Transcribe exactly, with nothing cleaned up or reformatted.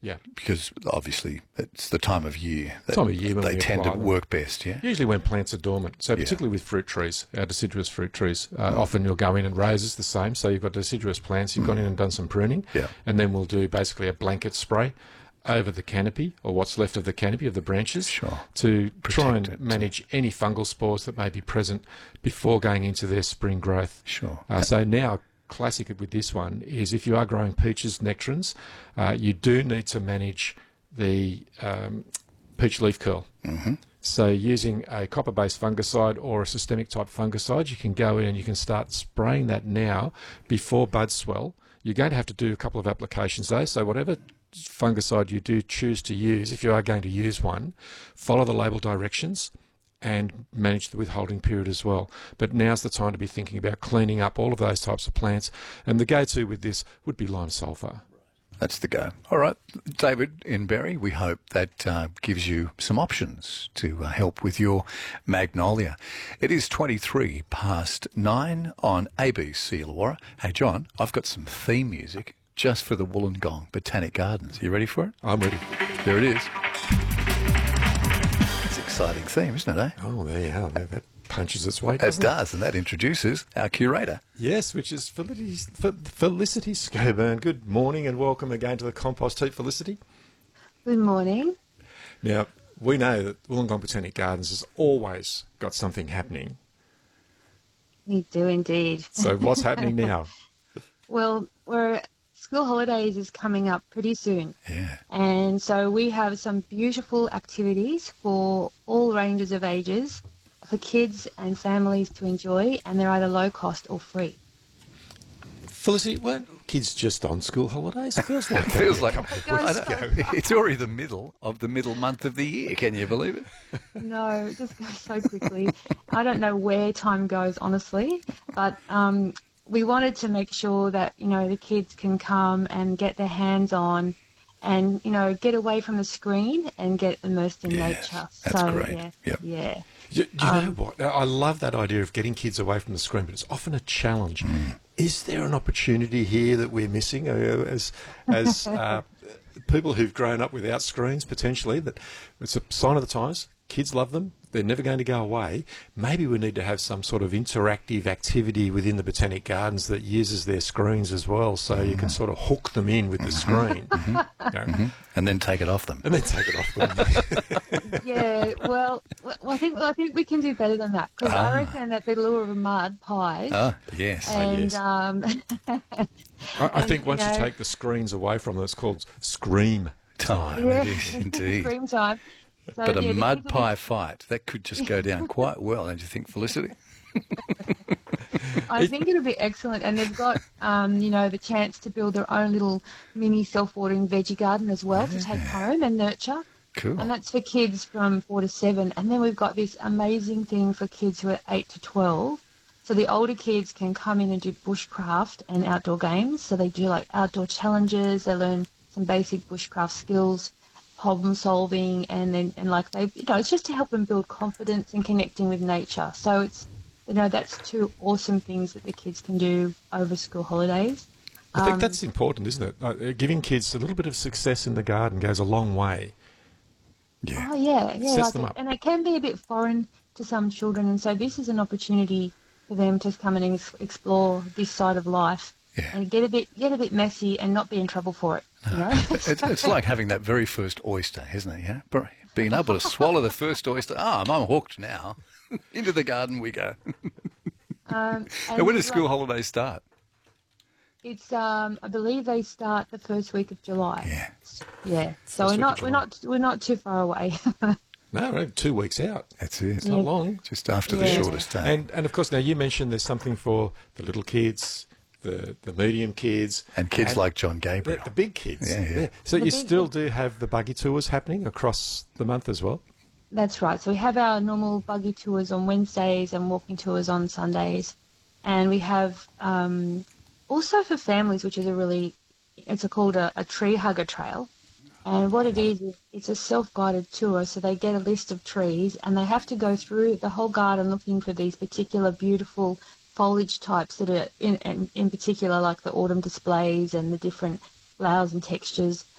Yeah. Because obviously it's the time of year that Time of year when they we tend to apply them. work best, yeah? Usually when plants are dormant. So particularly with fruit trees, our deciduous fruit trees, uh, often you'll go in and roses the same. So you've got deciduous plants, you've gone in and done some pruning, Yeah. and then we'll do basically a blanket spray over the canopy or what's left of the canopy of the branches Sure. to try Protect and it. manage any fungal spores that may be present before going into their spring growth. Sure. Uh, so now, classic with this one is if you are growing peaches, nectarines, uh, you do need to manage the um, peach leaf curl. Mm-hmm. So using a copper-based fungicide or a systemic type fungicide, you can go in and you can start spraying that now before buds swell. You're going to have to do a couple of applications though, so whatever fungicide you do choose to use, if you are going to use one, follow the label directions and manage the withholding period as well. But now's the time to be thinking about cleaning up all of those types of plants. And the go-to with this would be lime sulphur. That's the go. All right, David in Berry, we hope that uh, gives you some options to uh, help with your magnolia. It is twenty-three past nine on A B C Illawarra. Hey, John, I've got some theme music just for the Wollongong Botanic Gardens. You ready for it? I'm ready. There it is. It's an exciting theme, isn't it, eh? Oh, there you are. That punches its weight. It doesn't does, and that introduces our curator. Yes, which is Felicity, Fe- Felicity Scoburn. Good morning and welcome again to the Compost Heap, Felicity. Good morning. Now, we know that Wollongong Botanic Gardens has always got something happening. We do indeed. So what's happening now? Well, we're school holidays is coming up pretty soon. Yeah. And so we have some beautiful activities for all ranges of ages for kids and families to enjoy, and they're either low cost or free. Felicity, weren't kids just on school holidays? It feels like It feels like Well, I don't know. It's already the middle of the middle month of the year. Can you believe it? No, it just goes so quickly. I don't know where time goes, honestly, but um, we wanted to make sure that, you know, the kids can come and get their hands on and, you know, get away from the screen and get immersed in Yes, nature. that's so, great. Yeah, Yep. yeah. You, you know what? I love that idea of getting kids away from the screen, but it's often a challenge. Is there an opportunity here that we're missing uh, as as uh, people who've grown up without screens, potentially? That it's a sign of the times. Kids love them. They're never going to go away. Maybe we need to have some sort of interactive activity within the Botanic Gardens that uses their screens as well, so you can sort of hook them in with the screen, you know, And then take it off them. and then take it off them. Yeah, well, well, I think I think we can do better than that because I reckon that the lure of mud pies Ah, yes. and yes. um, I, I think you once you know- take the screens away from them, it's called scream Time, yeah, it is indeed. cream time. So, But a yeah, the mud kids will pie fight, that could just go down quite well, don't you think, Felicity? be- I think it'll be excellent, and they've got um, you know, the chance to build their own little mini self-watering veggie garden as well to take home and nurture. Cool. And that's for kids from four to seven. And then we've got this amazing thing for kids who are eight to twelve. So the older kids can come in and do bushcraft and outdoor games. So they do like outdoor challenges. They learn some basic bushcraft skills, problem solving, and then and like they, you know, it's just to help them build confidence and connecting with nature. So it's, you know, that's two awesome things that the kids can do over school holidays. I think that's important, isn't it? Uh, giving kids a little bit of success in the garden goes a long way. Yeah. Oh yeah, yeah, Sets like them it- up. and it can be a bit foreign to some children, and so this is an opportunity for them to come and ex- explore this side of life Yeah. and get a bit get a bit messy and not be in trouble for it. You know, It's, it's like having that very first oyster, isn't it? Yeah, Br- being able to swallow the first oyster. Ah, I'm, I'm hooked now. Into the garden we go. um, And when and does school like, holidays start? It's um, I believe they start the first week of July. Yeah. Yeah, so First we're week not of we're July. not we're not too far away. No, we're only two weeks out. That's it. It's not long. Just after the Yeah. shortest day. And and of course, now you mentioned there's something for the little kids, the the medium kids, And kids like John Gabriel. the, the big kids. Yeah, yeah. So The you big still kids. do have the buggy tours happening across the month as well. That's right. So we have our normal buggy tours on Wednesdays and walking tours on Sundays, and we have um, also for families, which is a really, it's a, called a, a tree hugger trail. And what it is, is it's a self-guided tour. So they get a list of trees and they have to go through the whole garden looking for these particular beautiful foliage types that are in, in, in particular like the autumn displays and the different flowers and textures.